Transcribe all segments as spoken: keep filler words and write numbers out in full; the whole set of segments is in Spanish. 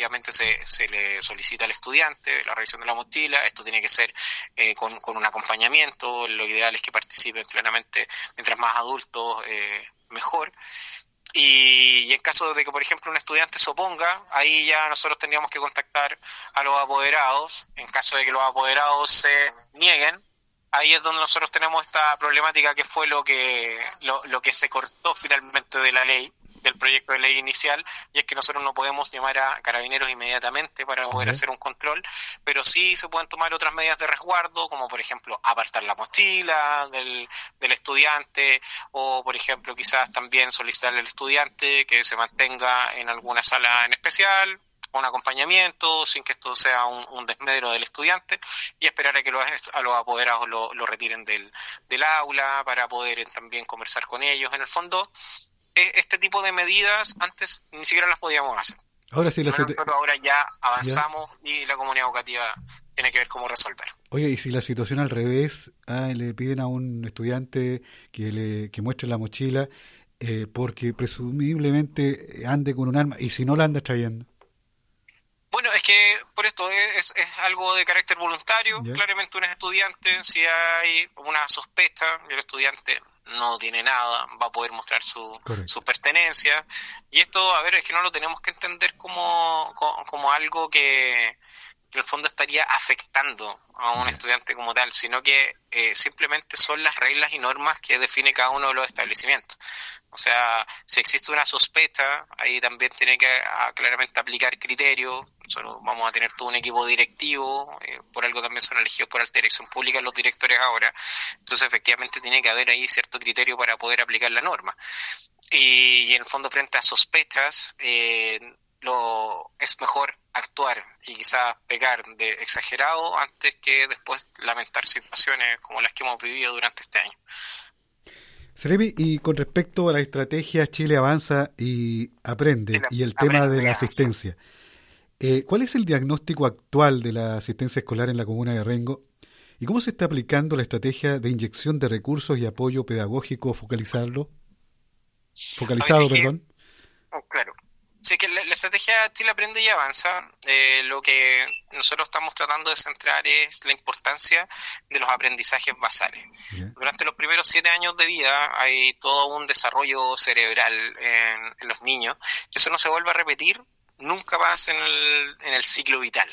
efectivamente se, se le solicita al estudiante la revisión de la mochila. Esto tiene que ser eh, con, con un acompañamiento. Lo ideal es que participen plenamente, mientras más adultos, eh, mejor. Y, y en caso de que, por ejemplo, un estudiante se oponga, ahí ya nosotros tendríamos que contactar a los apoderados. En caso de que los apoderados se nieguen, ahí es donde nosotros tenemos esta problemática, que fue lo que lo, lo que se cortó finalmente de la ley, del proyecto de ley inicial, y es que nosotros no podemos llamar a carabineros inmediatamente para poder uh-huh. hacer un control, pero sí se pueden tomar otras medidas de resguardo, como por ejemplo apartar la mochila del, del estudiante, o por ejemplo quizás también solicitarle al estudiante que se mantenga en alguna sala en especial, un acompañamiento, sin que esto sea un, un desmedro del estudiante, y esperar a que los, a los apoderados lo, lo retiren del, del aula para poder también conversar con ellos. En el fondo, este tipo de medidas antes ni siquiera las podíamos hacer. Ahora sí, la Nosotros situ- ahora ya avanzamos ¿Ya? Y la comunidad educativa tiene que ver cómo resolver. Oye, y si la situación al revés, ah, le piden a un estudiante que le que muestre la mochila eh, porque presumiblemente ande con un arma, y si no la anda trayendo. Bueno, es que por esto es, es algo de carácter voluntario. ¿Ya? Claramente un estudiante, si hay una sospecha y el estudiante no tiene nada, va a poder mostrar su, su pertenencia. Y esto, a ver, es que no lo tenemos que entender como, como, como algo que, que en el fondo estaría afectando a un estudiante como tal, sino que eh, simplemente son las reglas y normas que define cada uno de los establecimientos. O sea, si existe una sospecha, ahí también tiene que a, claramente aplicar criterios. Nosotros vamos a tener todo un equipo directivo, eh, por algo también son elegidos por alta dirección pública los directores ahora. Entonces, efectivamente, tiene que haber ahí cierto criterio para poder aplicar la norma. Y, y en el fondo, frente a sospechas, eh, lo es mejor actuar y quizás pecar de exagerado antes que después lamentar situaciones como las que hemos vivido durante este año. Seremi, y con respecto a la estrategia Chile Avanza y Aprende, Chile, y el tema aprende, de la asistencia, eh, ¿cuál es el diagnóstico actual de la asistencia escolar en la comuna de Rengo? ¿Y cómo se está aplicando la estrategia de inyección de recursos y apoyo pedagógico focalizarlo? Focalizado, ver, perdón. Que, oh, claro. Sí, que la, la estrategia Chile Aprende y Avanza, eh, lo que nosotros estamos tratando de centrar es la importancia de los aprendizajes basales. Yeah. Durante los primeros siete años de vida hay todo un desarrollo cerebral en, en los niños, que eso no se vuelve a repetir nunca más en el, en el ciclo vital.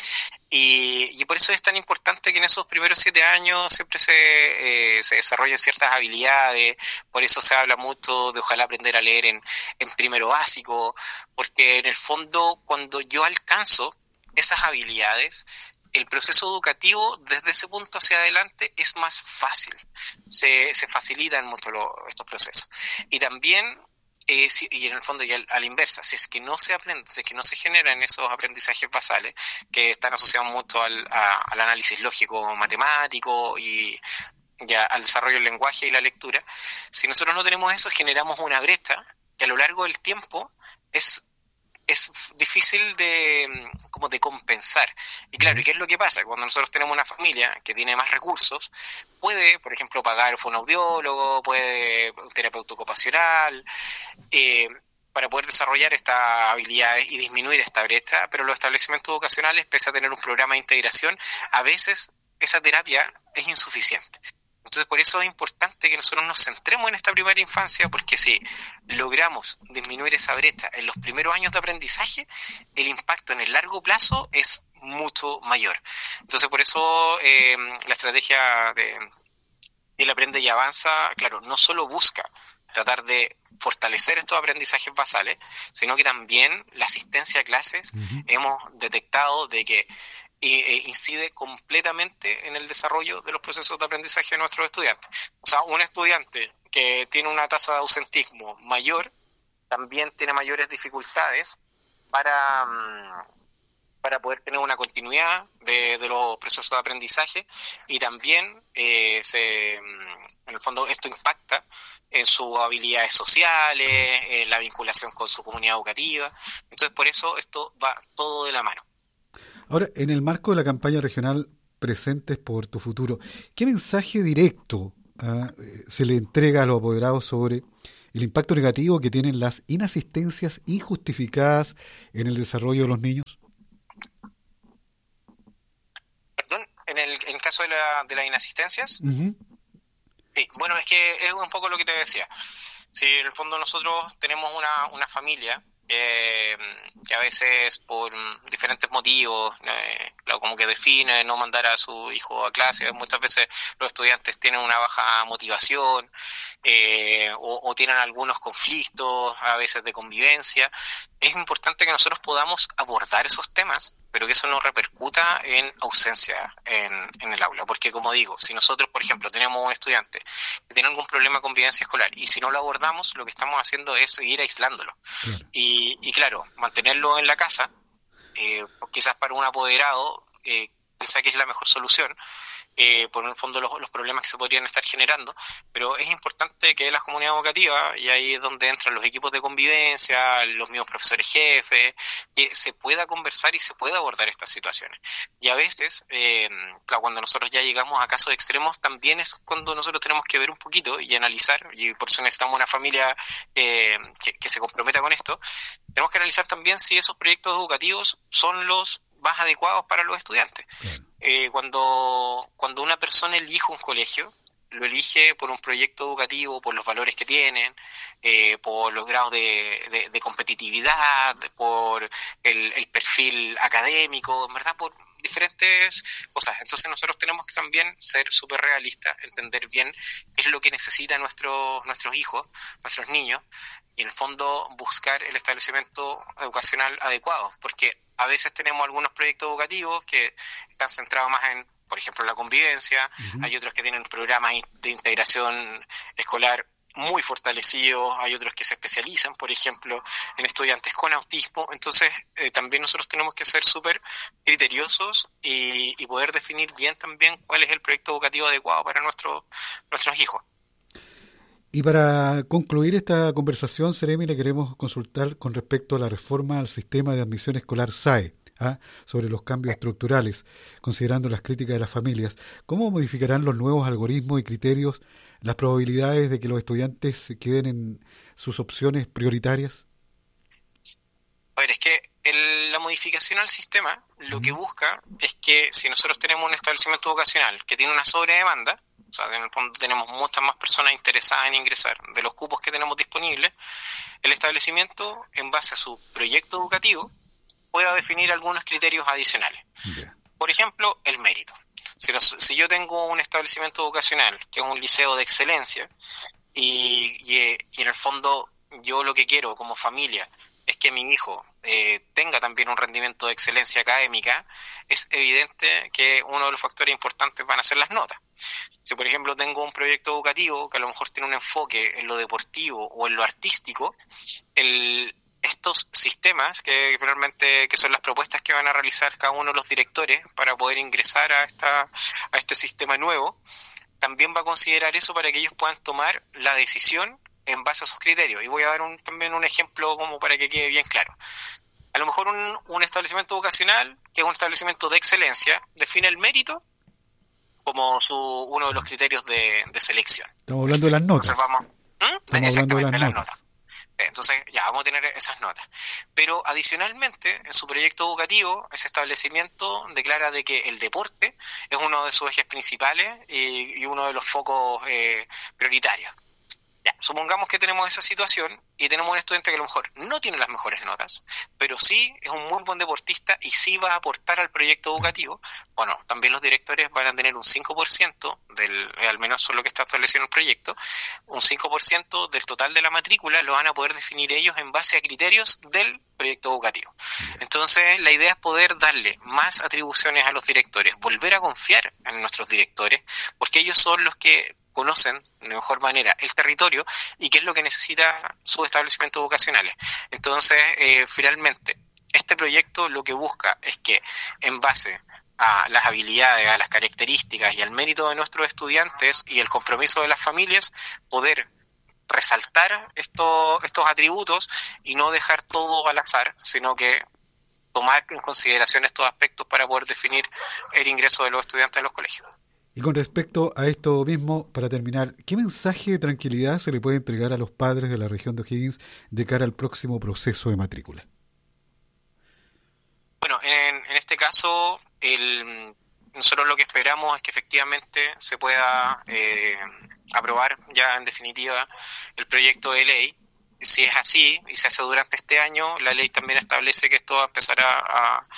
Y, y por eso es tan importante que en esos primeros siete años siempre se, eh, se desarrollen ciertas habilidades. Por eso se habla mucho de ojalá aprender a leer en, en primero básico, porque en el fondo cuando yo alcanzo esas habilidades, el proceso educativo desde ese punto hacia adelante es más fácil, se, se facilitan mucho lo, estos procesos. Y también Eh, si, y en el fondo, y al, a la inversa, si es que no se aprende, si es que no se generan esos aprendizajes basales que están asociados mucho al, a, al análisis lógico matemático y ya al desarrollo del lenguaje y la lectura, si nosotros no tenemos eso, generamos una brecha que a lo largo del tiempo es es difícil de como de compensar. Y claro, ¿y qué es lo que pasa? Cuando nosotros tenemos una familia que tiene más recursos, puede, por ejemplo, pagar un audiólogo, puede un terapeuta ocupacional, eh, para poder desarrollar estas habilidades y disminuir esta brecha, pero los establecimientos educacionales, pese a tener un programa de integración, a veces esa terapia es insuficiente. Entonces, por eso es importante que nosotros nos centremos en esta primera infancia, porque si logramos disminuir esa brecha en los primeros años de aprendizaje, el impacto en el largo plazo es mucho mayor. Entonces, por eso eh, la estrategia de El Aprende y Avanza, claro, no solo busca tratar de fortalecer estos aprendizajes basales, sino que también la asistencia a clases uh-huh. hemos detectado de que incide completamente en el desarrollo de los procesos de aprendizaje de nuestros estudiantes. O sea, un estudiante que tiene una tasa de ausentismo mayor también tiene mayores dificultades para, para poder tener una continuidad de, de los procesos de aprendizaje, y también eh, se, en el fondo esto impacta en sus habilidades sociales, en la vinculación con su comunidad educativa. Entonces, por eso esto va todo de la mano. Ahora, en el marco de la campaña regional Presentes por tu Futuro, ¿qué mensaje directo uh, se le entrega a los apoderados sobre el impacto negativo que tienen las inasistencias injustificadas en el desarrollo de los niños? Perdón, en el, en el caso de, la, de las inasistencias. Uh-huh. Sí, bueno, es que es un poco lo que te decía. Si en el fondo nosotros tenemos una, una familia eh, que a veces por diferentes motivos, eh, como que define no mandar a su hijo a clase, muchas veces los estudiantes tienen una baja motivación eh, o, o tienen algunos conflictos, a veces de convivencia. Es importante que nosotros podamos abordar esos temas, pero que eso no repercuta en ausencia en, en el aula, porque como digo, si nosotros, por ejemplo, tenemos un estudiante que tiene algún problema con convivencia escolar y si no lo abordamos, lo que estamos haciendo es seguir aislándolo. Claro. Y, y claro, mantenerlo en la casa, eh, quizás para un apoderado, eh, piensa que es la mejor solución, eh, por el fondo los, los problemas que se podrían estar generando, pero es importante que la comunidad educativa, y ahí es donde entran los equipos de convivencia, los mismos profesores jefes, que se pueda conversar y se pueda abordar estas situaciones. Y a veces, eh, claro, cuando nosotros ya llegamos a casos extremos, también es cuando nosotros tenemos que ver un poquito y analizar, y por eso necesitamos una familia eh, que, que se comprometa con esto. Tenemos que analizar también si esos proyectos educativos son los más adecuados para los estudiantes. Claro. Eh, cuando, cuando una persona elige un colegio, lo elige por un proyecto educativo, por los valores que tienen, eh, por los grados de, de, de competitividad, por el, el perfil académico, en verdad, por diferentes cosas. Entonces nosotros tenemos que también ser súper realistas, entender bien qué es lo que necesitan nuestros, nuestros hijos, nuestros niños, y en el fondo buscar el establecimiento educacional adecuado, porque a veces tenemos algunos proyectos educativos que están centrados más en, por ejemplo, la convivencia, uh-huh. Hay otros que tienen programas de integración escolar muy fortalecidos, hay otros que se especializan, por ejemplo, en estudiantes con autismo. Entonces, eh, también nosotros tenemos que ser súper criteriosos y, y poder definir bien también cuál es el proyecto educativo adecuado para nuestro, nuestros hijos. Y para concluir esta conversación, Seremi, le queremos consultar con respecto a la reforma al sistema de admisión escolar S A E, ¿ah? sobre los cambios estructurales, considerando las críticas de las familias. ¿Cómo modificarán los nuevos algoritmos y criterios las probabilidades de que los estudiantes se queden en sus opciones prioritarias? A ver, es que el, la modificación al sistema lo uh-huh. que busca es que si nosotros tenemos un establecimiento vocacional que tiene una sobredemanda, o sea, en el fondo tenemos muchas más personas interesadas en ingresar de los cupos que tenemos disponibles, el establecimiento, en base a su proyecto educativo, pueda definir algunos criterios adicionales. Yeah. Por ejemplo, el mérito. Si, los, si yo tengo un establecimiento vocacional, que es un liceo de excelencia, y, y, y en el fondo yo lo que quiero como familia es que mi hijo eh, tenga también un rendimiento de excelencia académica, es evidente que uno de los factores importantes van a ser las notas. Si, por ejemplo, tengo un proyecto educativo que a lo mejor tiene un enfoque en lo deportivo o en lo artístico, el, estos sistemas, que realmente que son las propuestas que van a realizar cada uno de los directores para poder ingresar a, esta, a este sistema nuevo, también va a considerar eso para que ellos puedan tomar la decisión en base a sus criterios. Y voy a dar un, también un ejemplo como para que quede bien claro. A lo mejor un, un establecimiento vocacional, que es un establecimiento de excelencia, define el mérito como su, uno de los criterios de, de selección. Estamos hablando de las notas. Entonces vamos, ¿Mm? Estamos hablando de las, de las notas. notas. Entonces ya vamos a tener esas notas. Pero adicionalmente, en su proyecto educativo, ese establecimiento declara de que el deporte es uno de sus ejes principales y, y uno de los focos eh, prioritarios. Ya, supongamos que tenemos esa situación y tenemos un estudiante que a lo mejor no tiene las mejores notas, pero sí es un muy buen deportista y sí va a aportar al proyecto educativo. Bueno, también los directores van a tener un cinco por ciento, del, al menos eso es lo que está establecido en el proyecto, un cinco por ciento del total de la matrícula lo van a poder definir ellos en base a criterios del proyecto educativo. Entonces, la idea es poder darle más atribuciones a los directores, volver a confiar en nuestros directores, porque ellos son los que conocen de mejor manera el territorio y qué es lo que necesita sus establecimientos vocacionales. Entonces, eh, finalmente, este proyecto lo que busca es que, en base a las habilidades, a las características y al mérito de nuestros estudiantes y el compromiso de las familias, poder resaltar estos, estos atributos y no dejar todo al azar, sino que tomar en consideración estos aspectos para poder definir el ingreso de los estudiantes a los colegios. Y con respecto a esto mismo, para terminar, ¿qué mensaje de tranquilidad se le puede entregar a los padres de la región de O'Higgins de cara al próximo proceso de matrícula? Bueno, en, en este caso, el, nosotros lo que esperamos es que efectivamente se pueda eh, aprobar ya en definitiva el proyecto de ley. Si es así y se hace durante este año, la ley también establece que esto va a empezar a, a,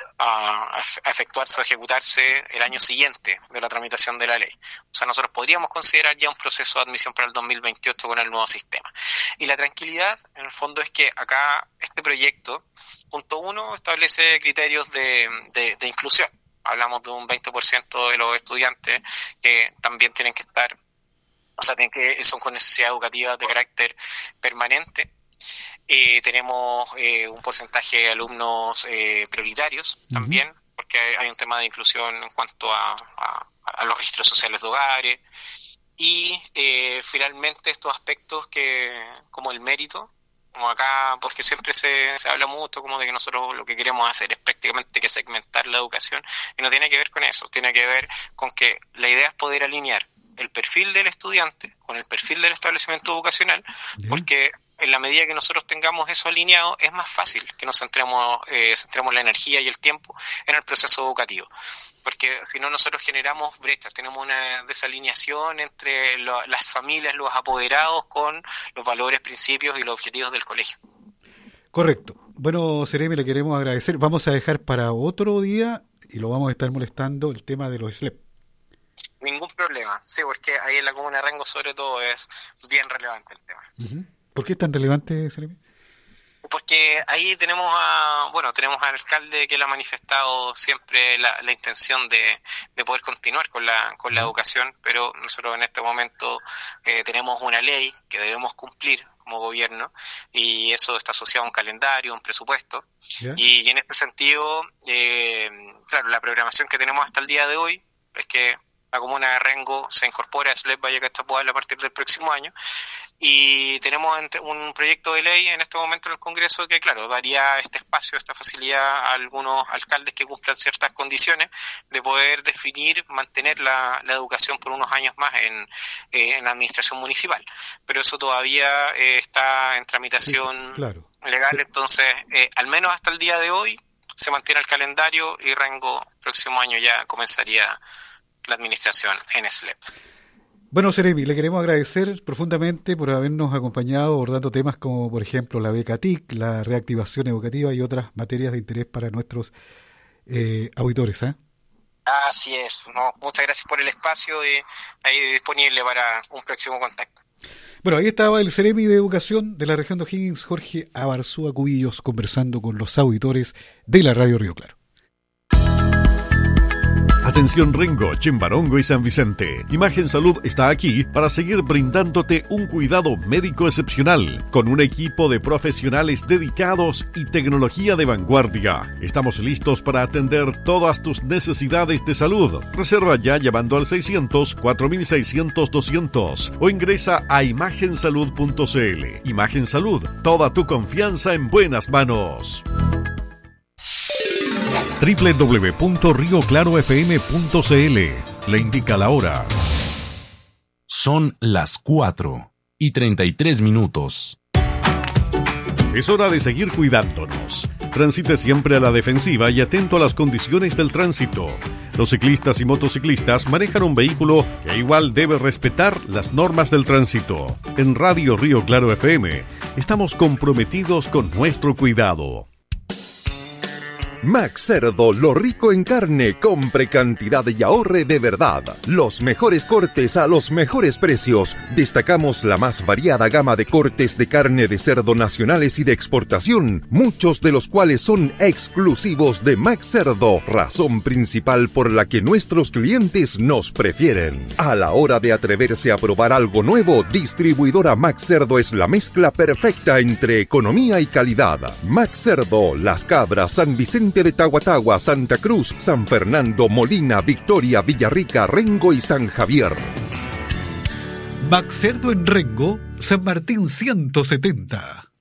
a, a efectuarse o ejecutarse el año siguiente de la tramitación de la ley. O sea, nosotros podríamos considerar ya un proceso de admisión para el dos mil veintiocho con el nuevo sistema. Y la tranquilidad, en el fondo, es que acá este proyecto, punto uno, establece criterios de, de, de inclusión. Hablamos de un veinte por ciento de los estudiantes que también tienen que estar, o sea, tienen que, son con necesidades educativas de carácter permanente. Eh, tenemos eh, un porcentaje de alumnos eh, prioritarios uh-huh. también, porque hay, hay un tema de inclusión en cuanto a, a, a los registros sociales de hogares. Y eh, finalmente estos aspectos que, como el mérito, como acá, porque siempre se, se habla mucho como de que nosotros lo que queremos hacer es prácticamente que segmentar la educación, y no tiene que ver con eso, tiene que ver con que la idea es poder alinear el perfil del estudiante con el perfil del establecimiento educacional, bien. Porque en la medida que nosotros tengamos eso alineado, es más fácil que nos centremos, eh, centremos la energía y el tiempo en el proceso educativo. Porque si no, nosotros generamos brechas, tenemos una desalineación entre lo, las familias, los apoderados, con los valores, principios y los objetivos del colegio. Correcto. Bueno, Seremi, le queremos agradecer. Vamos a dejar para otro día, y lo vamos a estar molestando, el tema de los S L E P. Ningún problema, sí, porque ahí en la comuna de Rengo sobre todo es bien relevante el tema. Uh-huh. ¿Por qué es tan relevante, Seremi? Porque ahí tenemos a, bueno, tenemos al alcalde que le ha manifestado siempre la, la intención de, de poder continuar con la con la educación, pero nosotros en este momento eh, tenemos una ley que debemos cumplir como gobierno, y eso está asociado a un calendario, un presupuesto, ¿yeah? y, y en este sentido, eh, claro, la programación que tenemos hasta el día de hoy es que la comuna de Rengo se incorpora a S L E P Valle Castapual a partir del próximo año, y tenemos un proyecto de ley en este momento en el Congreso que, claro, daría este espacio, esta facilidad a algunos alcaldes que cumplan ciertas condiciones de poder definir, mantener la, la educación por unos años más en, eh, en la administración municipal. Pero eso todavía eh, está en tramitación, sí, claro. legal, sí. Entonces, eh, al menos hasta el día de hoy se mantiene el calendario, y Rengo próximo año ya comenzaría la administración en S L E P. Bueno, Seremi, le queremos agradecer profundamente por habernos acompañado abordando temas como, por ejemplo, la beca T I C, la reactivación educativa y otras materias de interés para nuestros eh, auditores. ¿eh? Así es. No, muchas gracias por el espacio y ahí disponible para un próximo contacto. Bueno, ahí estaba el Seremi de Educación de la región de O'Higgins, Jorge Abarzúa Cubillos, conversando con los auditores de la Radio Río Claro. Atención Rengo, Chimbarongo y San Vicente. Imagen Salud está aquí para seguir brindándote un cuidado médico excepcional, con un equipo de profesionales dedicados y tecnología de vanguardia. Estamos listos para atender todas tus necesidades de salud. Reserva ya llamando al seiscientos, cuatro mil seiscientos, doscientos o ingresa a imagen salud punto c l. Imagen Salud, toda tu confianza en buenas manos. doble u doble u doble u punto río claro f m punto c l le indica la hora. Son las cuatro y treinta y tres minutos. Es hora de seguir cuidándonos. Transite siempre a la defensiva y atento a las condiciones del tránsito. Los ciclistas y motociclistas manejan un vehículo que igual debe respetar las normas del tránsito. En Radio Río Claro F M estamos comprometidos con nuestro cuidado. Max Cerdo, lo rico en carne, compre cantidad y ahorre de verdad. Los mejores cortes a los mejores precios. Destacamos la más variada gama de cortes de carne de cerdo nacionales y de exportación, muchos de los cuales son exclusivos de Max Cerdo, razón principal por la que nuestros clientes nos prefieren. A la hora de atreverse a probar algo nuevo, distribuidora Max Cerdo es la mezcla perfecta entre economía y calidad. Max Cerdo, Las Cabras, San Vicente de Tahuatahua, Santa Cruz, San Fernando, Molina, Victoria, Villarrica, Rengo y San Javier. Max Cerdo en Rengo, San Martín ciento setenta.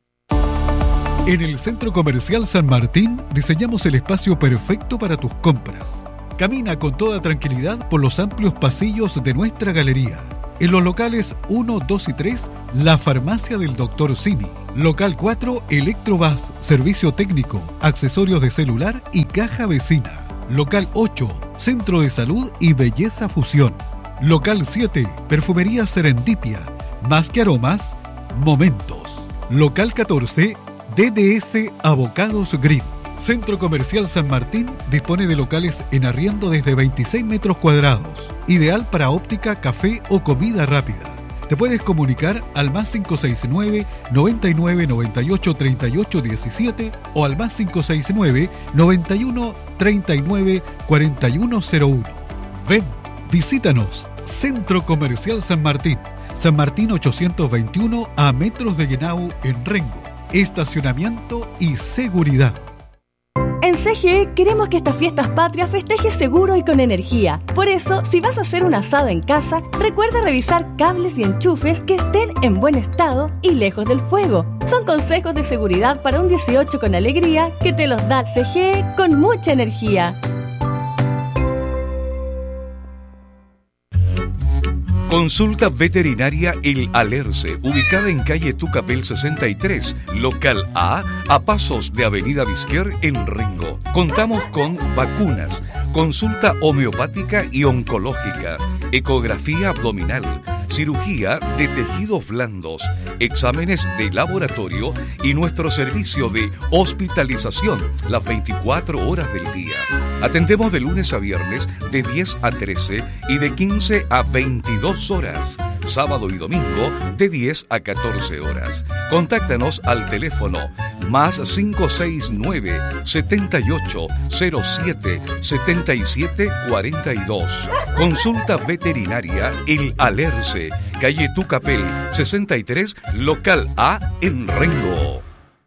En el Centro Comercial San Martín diseñamos el espacio perfecto para tus compras. Camina con toda tranquilidad por los amplios pasillos de nuestra galería. En los locales uno, dos y tres, la farmacia del doctor Simi. Local cuatro, Electrobus, servicio técnico, accesorios de celular y caja vecina. Local ocho, Centro de Salud y Belleza Fusión. Local siete, Perfumería Serendipia, más que aromas, momentos. Local catorce, D D S Avocados Green. Centro Comercial San Martín dispone de locales en arriendo desde veintiséis metros cuadrados, ideal para óptica, café o comida rápida. Te puedes comunicar al más cinco seis nueve, noventa y nueve, noventa y ocho, treinta y ocho, diecisiete o al más cinco seis nueve, noventa y uno, treinta y nueve, cuarenta y uno cero uno. Ven, visítanos. Centro Comercial San Martín, San Martín ochocientos veintiuno a metros de Guenau en Rengo. Estacionamiento y seguridad. En C G E queremos que estas fiestas patrias festejes seguro y con energía. Por eso, si vas a hacer un asado en casa, recuerda revisar cables y enchufes que estén en buen estado y lejos del fuego. Son consejos de seguridad para un dieciocho con alegría que te los da C G E con mucha energía. Consulta veterinaria El Alerce, ubicada en calle Tucapel sesenta y tres, local A, a pasos de Avenida Vizquer en Rengo. Contamos con vacunas, consulta homeopática y oncológica, ecografía abdominal, cirugía de tejidos blandos, exámenes de laboratorio y nuestro servicio de hospitalización las veinticuatro horas del día. Atendemos de lunes a viernes de diez a trece y de quince a veintidós horas. Sábado y domingo de diez a catorce horas. Contáctanos al teléfono más cinco seis nueve, setenta y ocho, cero siete, setenta y siete cuarenta y dos. Consulta veterinaria El Alerce, calle Tucapel sesenta y tres, local A en Rengo.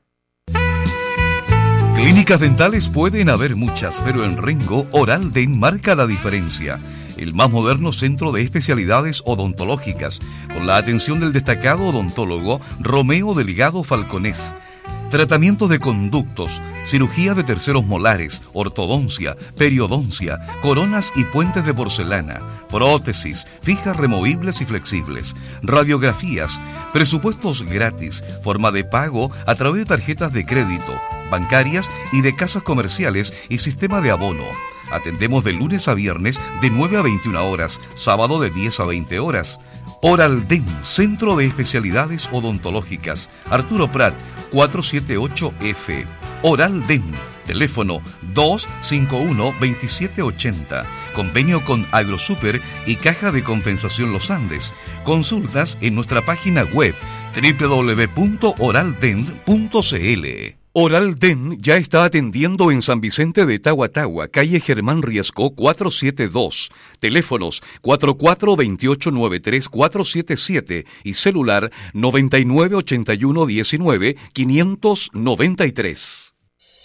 Clínicas dentales pueden haber muchas, pero en Rengo Oral Dent marca la diferencia. El más moderno centro de especialidades odontológicas, con la atención del destacado odontólogo Romeo Delgado Falconés. Tratamientos de conductos, cirugía de terceros molares, ortodoncia, periodoncia, coronas y puentes de porcelana, prótesis, fijas removibles y flexibles, radiografías, presupuestos gratis, forma de pago a través de tarjetas de crédito, bancarias y de casas comerciales y sistema de abono. Atendemos de lunes a viernes de nueve a veintiuna horas, sábado de diez a veinte horas. Oral Dent, Centro de Especialidades Odontológicas, Arturo Prat, cuatrocientos setenta y ocho F. Oral Dent, teléfono dos cinco uno, veintisiete ochenta. Convenio con AgroSuper y Caja de Compensación Los Andes. Consultas en nuestra página web doble u doble u doble u punto oral dent punto c l. Oral Dent ya está atendiendo en San Vicente de Tahuatahua, calle Germán Riesco cuatrocientos setenta y dos, teléfonos cuatro cuatro dos ocho nueve tres cuatro siete siete y celular noventa y nueve ochenta y uno diecinueve quinientos noventa y tres.